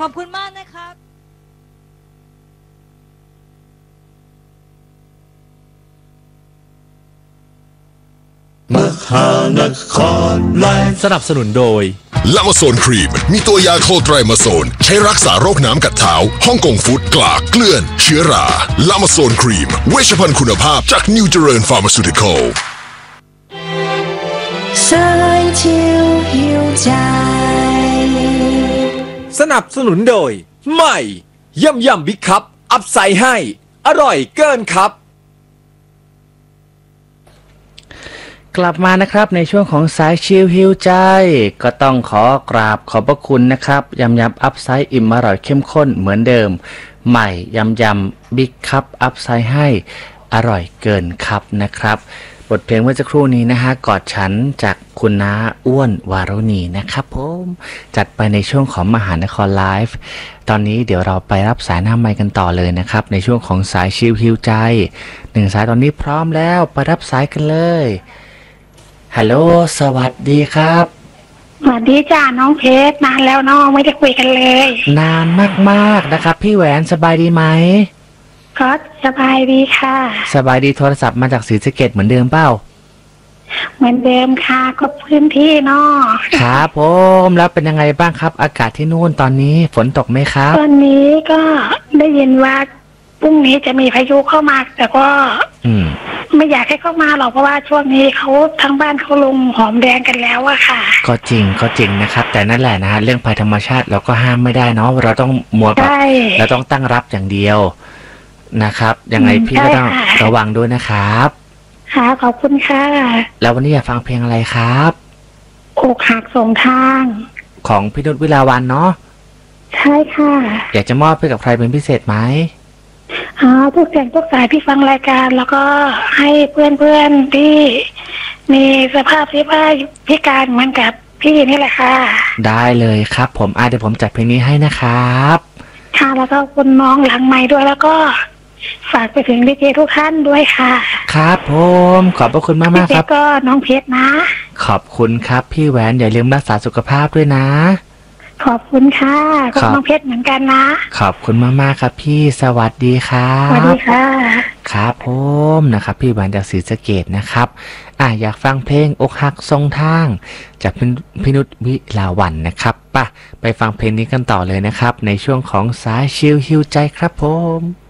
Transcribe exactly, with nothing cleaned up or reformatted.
อบคุณมากนะครับมหานครไลฟ์สนับสนุนโดยลามาโซนครีมมีตัวยาโคไตรมาโซนใช้รักษาโรคน้ำกัดเท้าฮ่องกงฟู้ดกลากเกลื่อนเชื้อราลามาโซนครีมเวชภัณฑ์คุณภาพจากนิวเจริญฟาร์มาซูติคอลสายชิวหิวใจสนับสนุนโดยใหม่ยำยำบิ๊กคัพอัพไซด์ให้อร่อยเกินครับกลับมานะครับในช่วงของสายชิลฮิวใจก็ต้องขอกราบขอบพระคุณนะครับยำยำอัพไซด์อิ่มอร่อยเข้มข้นเหมือนเดิมใหม่ยำยำบิ๊กคัพอัพไซด์ให้อร่อยเกินครับนะครับบทเพลงเมื่อสักครู่นี้นะฮะกอดฉันจากคุณน้าอ้วนวารุณีนะครับผมจัดไปในช่วงของมหานครไลฟ์ตอนนี้เดี๋ยวเราไปรับสายหน้าไมค์กันต่อเลยนะครับในช่วงของสายชิลฮิวใจหนึ่งสายตอนนี้พร้อมแล้วไปรับสายกันเลยฮัลโหลสวัสดีครับสวัสดีจ้าน้องเพชรนานแล้วน้องไม่ได้คุยกันเลยนานมากๆนะครับพี่แหวนสบายดีไหมก็สบายดีค่ะสบายดีโทรศัพท์มาจากศรีสะเกษเหมือนเดิมเปล่าเหมือนเดิมค่ะก็พื้นที่เนาะครับผมแล้วเป็นยังไงบ้างครับอากาศที่นู่นตอนนี้ฝนตกไหมครับตอนนี้ก็ได้ยินว่าพรุ่งนี้จะมีพายุเข้ามาแต่ก็อืมไม่อยากให้เข้ามาหรอกเพราะว่าช่วงนี้เขาทั้งบ้านเขาลงหอมแดงกันแล้วอะค่ะก็จริงก็จริงนะครับแต่นั่นแหละนะฮะเรื่องภัยธรรมชาติเราก็ห้ามไม่ได้เนาะเราต้องมัวแบบเราต้องตั้งรับอย่างเดียวนะครับยังไงพี่ก็ต้องระวังด้วยนะครับค่ะขอบคุณค่ะแล้ววันนี้อยากฟังเพลงอะไรครับอกหักสองทางของพี่นุชวิลาวันเนาะใช่ค่ะอยากจะมอบให้กับใครเป็นพิเศษไหมอ๋อทุกเสียงทุกสายที่ฟังรายการแล้วก็ให้เพื่อนๆที่มีสภาพที่ว่าพิการเหมือนกับพี่นี่แหละค่ะได้เลยครับผมอ่ะเดี๋ยวผมจัดเพลงนี้ให้นะครับค่ะแล้วก็คุณน้องหลังไมค์ด้วยแล้วก็ฝากไปถึงดีเจทุกท่านด้วยค่ะครับผมขอบพระคุณมากมากครับก็น้องเพชรนะขอบคุณครับพี่แหวนอย่าลืมรักษาสุขภาพด้วยนะขอบคุณค่ะขอบน้องเพชรเหมือนกันนะขอบคุณมากมากครับพี่สวัสดีครับสวัสดีค่ะครับผมนะครับพี่แหวนจากศรีสะเกษนะครับอ่ะอยากฟังเพลงอกหักทรงทางจากพี่นุชวิลาวันนะครับป่ะไปฟังเพลงนี้กันต่อเลยนะครับในช่วงของสายชิลฮิวใจครับผม